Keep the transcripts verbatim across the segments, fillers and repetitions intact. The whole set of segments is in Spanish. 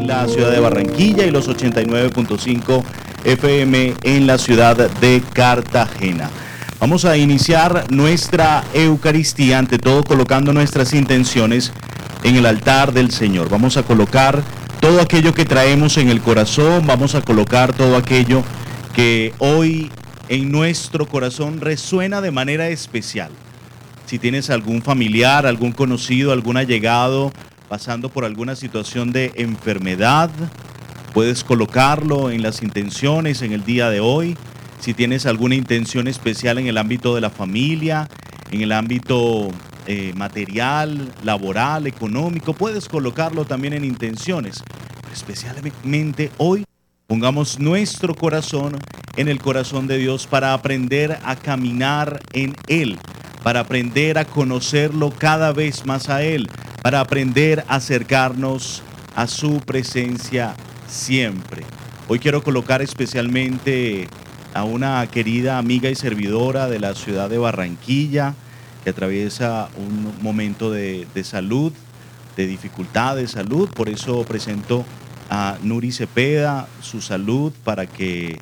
en la ciudad de Barranquilla y los ochenta y nueve punto cinco F M en la ciudad de Cartagena. Vamos a iniciar nuestra Eucaristía, ante todo colocando nuestras intenciones en el altar del Señor. Vamos a colocar todo aquello que traemos en el corazón, vamos a colocar todo aquello que hoy en nuestro corazón resuena de manera especial. Si tienes algún familiar, algún conocido, algún allegado pasando por alguna situación de enfermedad, puedes colocarlo en las intenciones en el día de hoy. Si tienes alguna intención especial en el ámbito de la familia, en el ámbito eh, material, laboral, económico, puedes colocarlo también en intenciones. Pero especialmente hoy, pongamos nuestro corazón en el corazón de Dios para aprender a caminar en Él, para aprender a conocerlo cada vez más a Él, para aprender a acercarnos a su presencia siempre. Hoy quiero colocar especialmente a una querida amiga y servidora de la ciudad de Barranquilla, que atraviesa un momento de, de salud, de dificultad de salud. Por eso presento a Nuri Cepeda, su salud, para que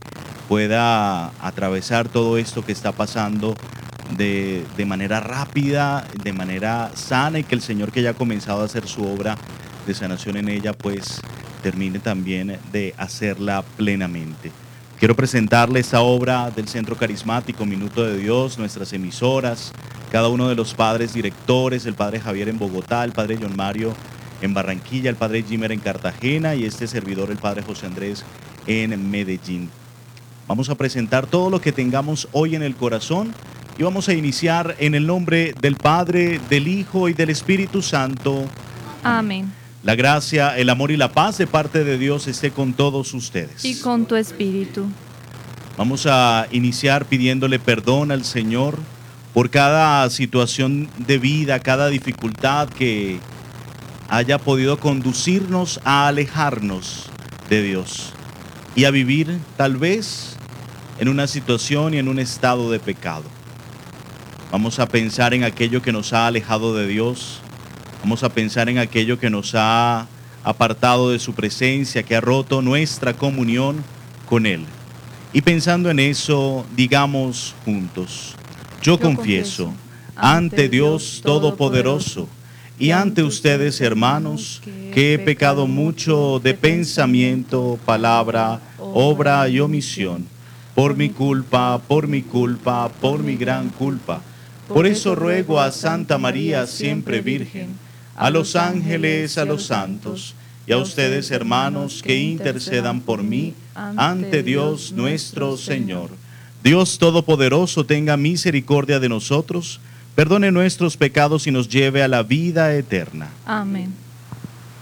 pueda atravesar todo esto que está pasando de, de manera rápida, de manera sana, y que el Señor, que ya ha comenzado a hacer su obra de sanación en ella, pues termine también de hacerla plenamente. Quiero presentarle esta obra del Centro Carismático Minuto de Dios, nuestras emisoras, cada uno de los padres directores, el padre Javier en Bogotá, el padre John Mario en Barranquilla, el padre Jimmer en Cartagena y este servidor, el padre José Andrés, en Medellín. Vamos a presentar todo lo que tengamos hoy en el corazón y vamos a iniciar en el nombre del Padre, del Hijo y del Espíritu Santo. Amén. La gracia, el amor y la paz de parte de Dios esté con todos ustedes. Y con tu espíritu. Vamos a iniciar pidiéndole perdón al Señor por cada situación de vida, cada dificultad que haya podido conducirnos a alejarnos de Dios y a vivir tal vez en una situación y en un estado de pecado. Vamos a pensar en aquello que nos ha alejado de Dios. Vamos a pensar en aquello que nos ha apartado de su presencia, que ha roto nuestra comunión con Él. Y pensando en eso, digamos juntos: Yo, Yo confieso, confieso ante Dios Todopoderoso y ante ustedes, hermanos, que he pecado mucho de pensamiento, palabra, obra y omisión, por mi culpa, por mi culpa, por mi gran culpa. Por eso ruego a Santa María, siempre Virgen, a los ángeles, a los santos, y a ustedes, hermanos, que intercedan por mí ante Dios nuestro Señor. Dios Todopoderoso tenga misericordia de nosotros, perdone nuestros pecados y nos lleve a la vida eterna. Amén.